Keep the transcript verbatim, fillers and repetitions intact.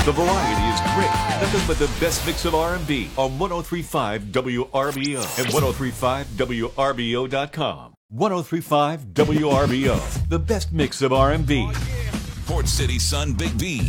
The variety is great. Nothing but the best mix of R and B on one oh three point five W R B O and one oh three point five W R B O dot com. one oh three point five W R B O, the best mix of R and B. Port City Sun Big B.